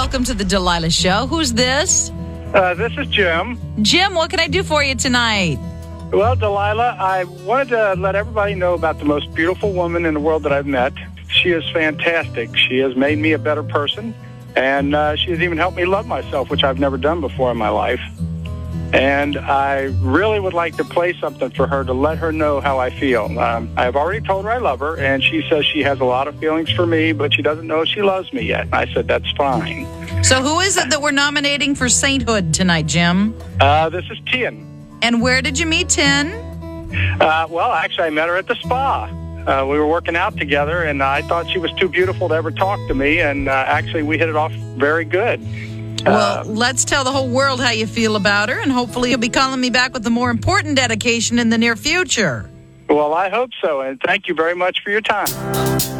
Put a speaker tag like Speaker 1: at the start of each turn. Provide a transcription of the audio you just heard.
Speaker 1: welcome to the Delilah Show. Who's this?
Speaker 2: This is Jim.
Speaker 1: Jim, what can I do for you tonight?
Speaker 2: Well, Delilah, I wanted to let everybody know about the most beautiful woman in the world that I've met. She is fantastic. She has made me a better person, and she has even helped me love myself, which I've never done before in my life. And I really would like to play something for her to let her know how I feel. I've already told her I love her, and she says she has a lot of feelings for me, but she doesn't know if she loves me yet. I said, that's fine.
Speaker 1: So who is it that we're nominating for sainthood tonight, Jim?
Speaker 2: This is Tien.
Speaker 1: And where did you meet Tien?
Speaker 2: Well, actually, I met her at the spa. We were working out together, and I thought she was too beautiful to ever talk to me, and actually we hit it off very good.
Speaker 1: Well, let's tell the whole world how you feel about her, and hopefully you'll be calling me back with a more important dedication in the near future.
Speaker 2: Well, I hope so, and thank you very much for your time.